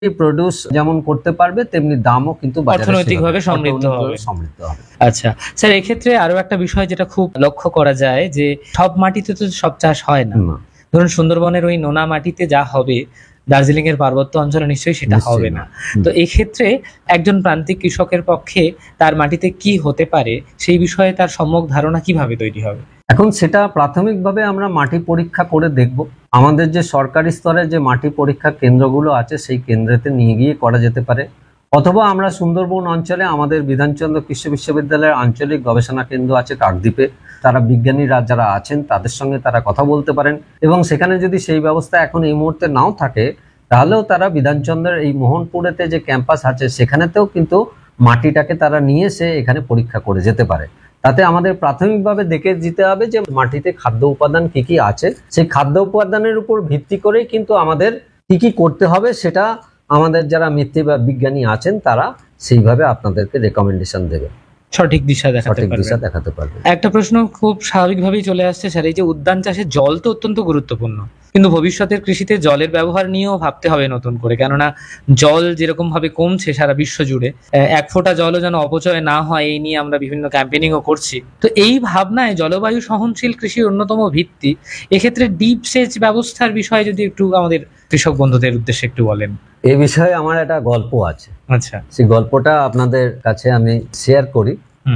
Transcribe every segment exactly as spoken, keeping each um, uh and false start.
Produce যেমন করতে পারবে তেমনি দামও কিন্তু অর্থনৈতিকভাবে সমৃদ্ধ হবে। সমৃদ্ধ হবে। আচ্ছা স্যার, এক্ষেত্রে আরো একটা বিষয় যেটা খুব লক্ষ্য করা যায় যে সব মাটিতে তো সব চাষ হয় না। ধরুন সুন্দরবনের ওই নোনা মাটিতে যা হবে দার্জিলিং এর পার্বত্য অঞ্চলে নিশ্চয়ই সেটা হবে না। তো এই ক্ষেত্রে একজন প্রান্তিক কৃষকের পক্ষে তার মাটিতে কি হতে পারে সেই বিষয়ে তার সম্যক ধারণা কিভাবে তৈরি হবে? এখন সেটা প্রাথমিকভাবে আমরা মাটি পরীক্ষা করে দেখব। আমাদের যে সরকারি স্তরে যে মাটি পরীক্ষা কেন্দ্রগুলো আছে সেই কেন্দ্রেতে নিয়ে গিয়ে করা যেতে পারে, অথবা আমরা সুন্দরবন অঞ্চলে আমাদের বিধানচন্দ্র কৃষি বিশ্ববিদ্যালয়ের আঞ্চলিক গবেষণা কেন্দ্র আছে কাকদ্বীপে, তারা বিজ্ঞানীরা যারা আছেন তাদের সঙ্গে তারা কথা বলতে পারেন, এবং সেখানে যদি সেই ব্যবস্থা এখন এই মুহূর্তে নাও থাকে তাহলেও তারা বিধানচন্দ্রের এই মোহনপুরেতে যে ক্যাম্পাস আছে সেখানেতেও কিন্তু মাটিটাকে তারা নিয়ে এসে এখানে পরীক্ষা করে যেতে পারে। তাতে আমাদের প্রাথমিকভাবে দেখে দিতে হবে যে মাটিতে খাদ্য উপাদান কি কি আছে, সেই খাদ্য উপাদানের উপর ভিত্তি করেই কিন্তু আমাদের কি কি করতে হবে সেটা আমাদের যারা মৃত্তিকা বা বিজ্ঞানী আছেন তারা সেইভাবে আপনাদেরকে রেকমেন্ডেশন দেবে, সঠিক দিশা দেখাতে পারবে। দিশা দেখাতে পারবে। একটা প্রশ্ন খুব স্বাভাবিকভাবেই চলে আসছে স্যার, এই যে উদ্যান চাষে জল তো অত্যন্ত গুরুত্বপূর্ণ, কিন্তু ভবিষ্যতের কৃষিতে জলের ব্যবহার নিয়েও ভাবতে হবে নতুন করে, কেননা জল যেরকম ভাবে কমছে সারা বিশ্ব জুড়ে, এক ফোঁটা জলও যেন অপচয় না হয় এই নিয়ে আমরা বিভিন্ন ক্যাম্পেনিংও করছি। তো এই ভাবনায় জলবায়ু সহনশীল কৃষির অন্যতম ভিত্তি, এক্ষেত্রে ডিপ সেচ ব্যবস্থার বিষয়ে যদি একটু আমাদের কৃষক বন্ধুদের উদ্দেশ্যে একটু বলেন। এই বিষয়ে আমার একটা গল্প আছে। আচ্ছা, সেই গল্পটা আপনাদের কাছে আমি শেয়ার করি।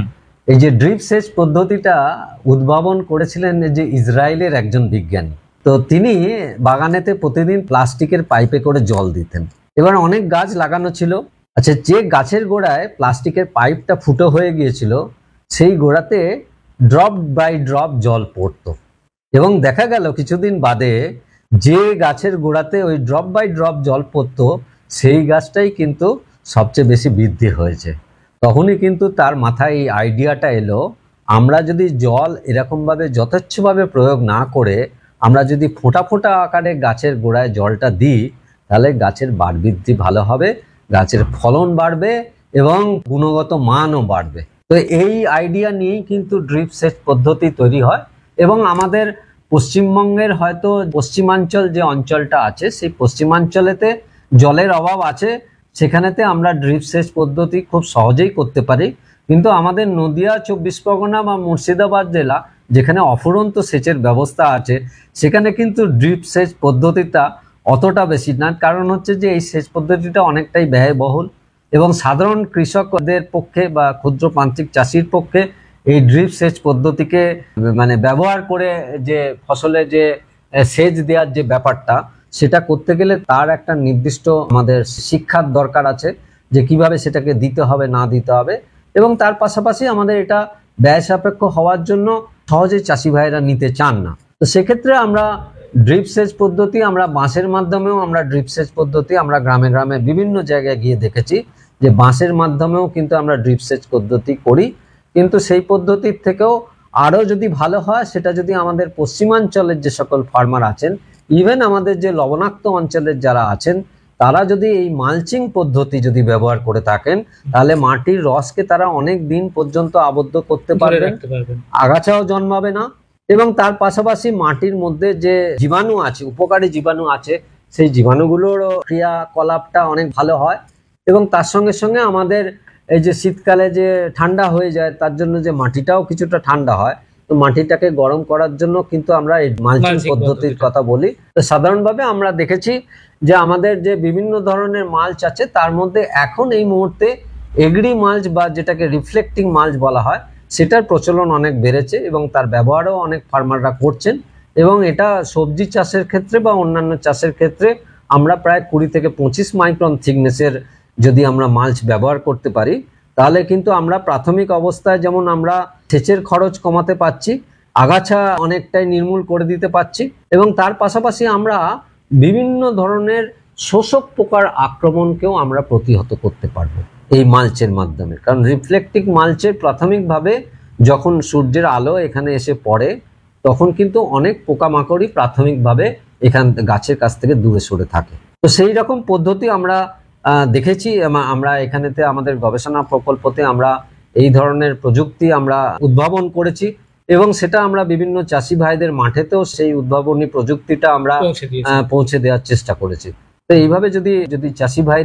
এই যে ড্রিপ সেচ পদ্ধতিটা উদ্ভাবন করেছিলেন যে ইসরায়েলের একজন বিজ্ঞানী। তো তিনি বাগানেতে প্রতিদিন প্লাস্টিকের পাইপে করে জল দিতেন। এবার অনেক গাছ লাগানো ছিল। আচ্ছা, যে গাছের গোড়ায় প্লাস্টিকের পাইপটা ফুটো হয়ে গিয়েছিল সেই গোড়াতে ড্রপ বাই ড্রপ জল পড়তো, এবং দেখা গেল কিছুদিন বাদে যে গাছের গোড়াতে ওই ড্রপ বাই ড্রপ জল পড়তো সেই গাছটাই কিন্তু সবচেয়ে বেশি বৃদ্ধি হয়েছে। তখনই কিন্তু তার মাথায় এই আইডিয়াটা এলো, আমরা যদি জল এরকমভাবে যথেচ্ছভাবে প্রয়োগ না করে আমরা যদি ফোঁটা ফোঁটা আকারে গাছের গোড়ায় জলটা দিই তাহলে গাছের বাড় বৃদ্ধি ভালো হবে, গাছের ফলন বাড়বে এবং গুণগত মানও বাড়বে। তো এই আইডিয়া নিয়েই কিন্তু ড্রিপ সেচ পদ্ধতি তৈরি হয়, এবং আমাদের পশ্চিমবঙ্গের হয়তো পশ্চিমাঞ্চল যে অঞ্চলটা আছে সেই পশ্চিমাঞ্চলেতে জলের অভাব আছে, সেখানেতে আমরা ড্রিপ সেচ পদ্ধতি খুব সহজেই করতে পারি। কিন্তু আমাদের নদিয়া, চব্বিশ পরগনা বা মুর্শিদাবাদ জেলা যেখানে অফুরন্ত সেচের ব্যবস্থা আছে সেখানে কিন্তু ড্রিপ সেচ পদ্ধতিটা অতটা বেশি না, কারণ হচ্ছে যে এই সেচ পদ্ধতিটা অনেকটাই ব্যয়বহুল, এবং সাধারণ কৃষকদের পক্ষে বা ক্ষুদ্র প্রান্তিক চাষির পক্ষে এই ড্রিপ সেচ পদ্ধতিকে মানে ব্যবহার করে যে ফসলে যে সেচ দেওয়ার যে ব্যাপারটা সেটা করতে গেলে তার একটা নির্দিষ্ট আমাদের শিক্ষার দরকার আছে যে কিভাবে সেটাকে দিতে হবে না দিতে হবে, এবং তার পাশাপাশি আমাদের এটা ব্যয় সাপেক্ষ হওয়ার জন্য সহজে চাষি ভাইরা নিতে চান না। তো সেক্ষেত্রে আমরা ড্রিপ সেচ পদ্ধতি আমরা বাঁশের মাধ্যমেও আমরা ড্রিপ সেচ পদ্ধতি আমরা গ্রামে গ্রামে বিভিন্ন জায়গায় গিয়ে দেখেছি যে বাঁশের মাধ্যমেও কিন্তু আমরা ড্রিপ সেচ পদ্ধতি করি, কিন্তু সেই পদ্ধতির থেকেও আরও যদি ভালো হয় সেটা যদি আমাদের পশ্চিমাঞ্চলের যে সকল ফার্মার আছেন, ইভেন আমাদের যে লবণাক্ত অঞ্চলের যারা আছেন তারা যদি এই মালচিং পদ্ধতি যদি ব্যবহার করে থাকেন তাহলে মাটির রসকে তারা অনেক দিন পর্যন্ত আবদ্ধ করতে পারবেন, আগাছাও জন্মাবে না, এবং তার পাশাপাশি মাটির মধ্যে যে জীবাণু আছে, উপকারী জীবাণু আছে, সেই জীবাণুগুলোর ক্রিয়াকলাপটা অনেক ভালো হয়, এবং তার সঙ্গে সঙ্গে আমাদের এই যে শীতকালে যে ঠান্ডা হয়ে যায় তার জন্য যে মাটিটাও কিছুটা ঠান্ডা হয়, তো মাটিটাকে গরম করার জন্য কিন্তু আমরা এই মালচিং পদ্ধতির কথা বলি। তো সাধারণভাবে আমরা দেখেছি যে আমাদের যে বিভিন্ন ধরনের মালচ আছে তার মধ্যে এখন এই মুহূর্তে এগ্রি মালচ বা যেটাকে রিফ্লেক্টিং মালচ বলা হয় সেটার প্রচলন অনেক বেড়েছে, এবং তার ব্যবহারও অনেক ফার্মাররা করছেন, এবং এটা সবজি চাষের ক্ষেত্রে বা অন্যান্য চাষের ক্ষেত্রে আমরা প্রায় কুড়ি থেকে পঁচিশ মাইক্রন থিকনেসের যদি আমরা মালচ ব্যবহার করতে পারি তাহলে কিন্তু আমরা প্রাথমিক অবস্থায় যেমন আমরা সেচের খরচ কমাতে পারছি, আগাছা অনেকটাই নির্মূল করে দিতে পারছি, এবং তার পাশাপাশি আমরা বিভিন্ন ধরনের শোষক পোকার আক্রমণকেও আমরা প্রতিহত করতে পারবো এই মালচের মাধ্যমে। কারণ রিফ্লেক্টিং মালচের প্রাথমিকভাবে যখন সূর্যের আলো এখানে এসে পড়ে তখন কিন্তু অনেক পোকামাকড়ই প্রাথমিকভাবে এখান গাছের কাছ থেকে দূরে সরে থাকে। তো সেই রকম পদ্ধতি আমরা দেখেছি, আমরা এখানেতে আমাদের গবেষণা প্রকল্পতে আমরা এই ধরনের প্রযুক্তি আমরা উদ্ভাবন করেছি, এবং সেটা আমরা বিভিন্ন চাষি ভাইদের মাঠেতেও সেই উদ্ভাবনী প্রযুক্তিটা আমরা পৌঁছে দেওয়ার চেষ্টা করেছি। তো এইভাবে যদি যদি চাষি ভাই